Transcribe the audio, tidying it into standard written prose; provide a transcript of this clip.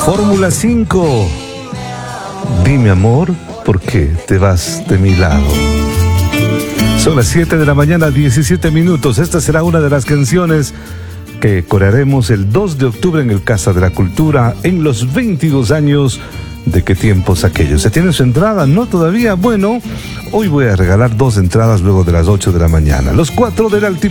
Fórmula 5. Dime amor, ¿por qué te vas de mi lado? Son las 7 de la mañana, 17 minutos. Esta será una de las canciones que corearemos el 2 de octubre en el Casa de la Cultura en los 22 años de qué tiempos aquellos. ¿Se tiene su entrada? ¿No todavía? Bueno, hoy voy a regalar 2 entradas luego de las 8 de la mañana. Los 4 del Altiplano.